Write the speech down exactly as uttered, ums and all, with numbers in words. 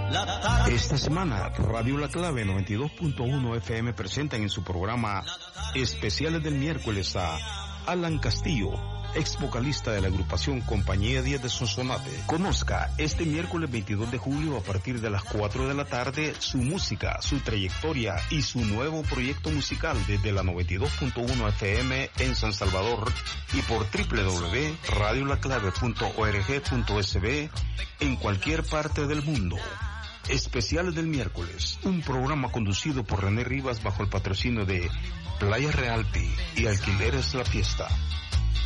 Esta semana, Radio La Clave noventa y dos punto uno F M presentan en su programa Especiales del Miércoles a Alan Castillo, ex vocalista de la agrupación Compañía diez de Sonsonate. Conozca este miércoles veintidós de julio a partir de las cuatro de la tarde su música, su trayectoria y su nuevo proyecto musical desde la noventa y dos punto uno F M en San Salvador y por doble u doble u doble u punto radio la clave punto org punto s b en cualquier parte del mundo. Especiales del Miércoles, un programa conducido por René Rivas bajo el patrocinio de Playa Realty y Alquileres La Fiesta.